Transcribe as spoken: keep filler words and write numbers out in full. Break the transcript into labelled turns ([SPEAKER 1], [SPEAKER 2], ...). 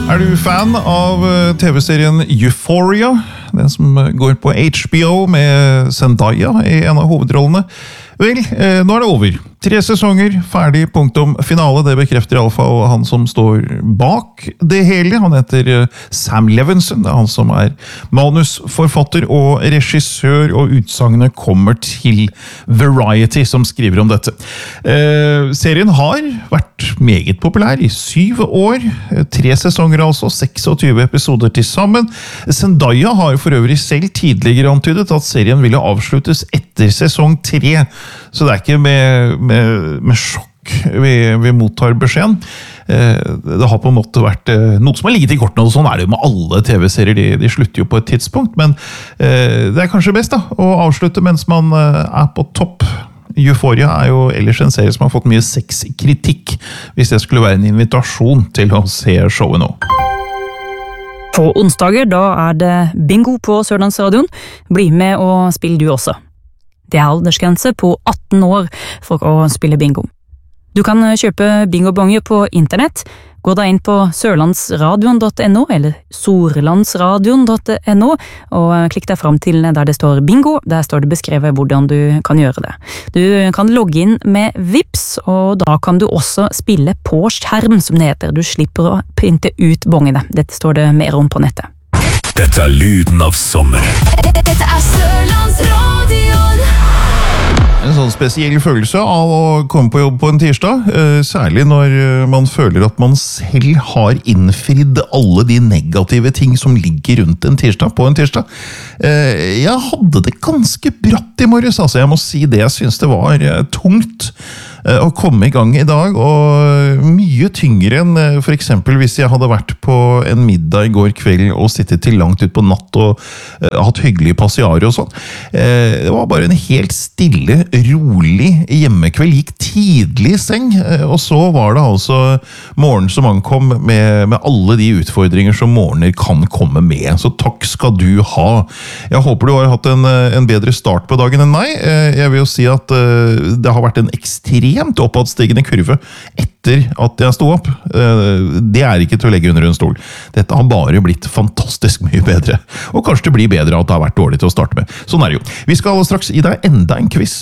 [SPEAKER 1] Er du fan av T V-serien Euphoria? Den som går på H B O med Zendaya i en av hovedrollene. Vel, eh, nå er det over. Tre sesonger, ferdig, punktum, finale. Det bekrefter i alle fall han som står bak det hele. Han heter Sam Levinson. Det er han som er manusforfatter og regissør, og utsagnet kommer til Variety, som skriver om dette. Eh, serien har vært meget populær i syv år. Tre sesonger altså, seksogtyve episoder til sammen. Zendaya har for øvrig selv tidligere antydet at serien ville avsluttes etter sesong tre. Så det er ikke med, med, med sjokk vi, vi mottar beskjeden. Eh, det har på en måte vært eh, noe som har ligget i kortene, og sånn er det jo med alle T V-serier. De, de slutter jo på et tidspunkt, men eh, det er kanskje best da, å avslutte mens man eh, er på topp. Euphoria er jo ellers en serie som har fått mye sexkritikk, hvis det skulle være en invitasjon til å se showet nå.
[SPEAKER 2] På onsdager da er det bingo på Sørlandsradion. Bli med og spill du også. Det er aldersgrense på atten år for å spille bingo. Du kan kjøpe bingobonger på internett. Gå da inn på sørlandsradion punktum no eller sorlandsradion punktum no og klikk deg fram til der det står bingo. Der står det beskrevet hvordan du kan gjøre det. Du kan logge inn med Vips, og da kan du også spille på skjerm, som det heter. Du slipper å printe ut bongene. Dette står det mer om på nettet.
[SPEAKER 3] Dette er lyden av sommer.
[SPEAKER 4] Dette er Sørlandsradion.
[SPEAKER 1] En sånn spesiell følelse av å komme på jobb på en tirsdag, særlig når man føler at man selv har innfridd alle de negative ting som ligger rundt en tirsdag på en tirsdag. Jeg hadde det ganske bratt i morges, altså jeg må si det. Jeg synes det var tungt å komme i gang i dag, og mye tyngre enn for eksempel hvis jeg hadde vært på en middag i går kveld og sittet til langt ut på natt og hatt hyggelige passiarer og sånn. Det var bare en helt stille, rolig hjemmekveld, gikk tidlig i seng, og så var det altså morgen som ankom med, med alle de utfordringer som morgener kan komme med. Så takk skal du ha. Jeg håper du har hatt en, en bedre start på dagen enn meg. Jeg vil jo si at det har vært en ekstremt oppadstigende kurve etter at jeg sto opp. Det er ikke til å legge under en stol. Dette har bare blitt fantastisk mye bedre. Og kanskje det blir bedre at det har vært dårlig til å starte med. Sånn er det jo. Vi skal straks gi deg enda en quiz